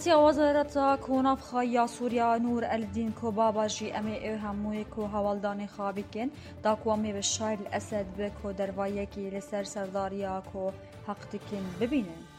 وزارت کوناف خایا سوریا نور الدین کو بابا جی امی هموی کو حوالدان خابکن دا قومی به شایر الاسد به کو دروایه کی لسر سرداریا کو حق تکن ببینن